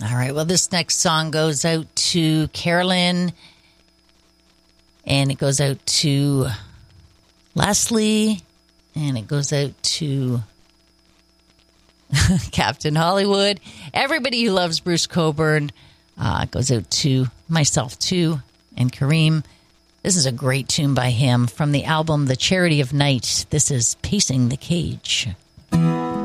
All right. Well, this next song goes out to Carolyn, and it goes out to Leslie, and it goes out to Captain Hollywood. Everybody who loves Bruce Cockburn. It goes out to myself, too, and Kareem. This is a great tune by him from the album The Charity of Night. This is Pacing the Cage.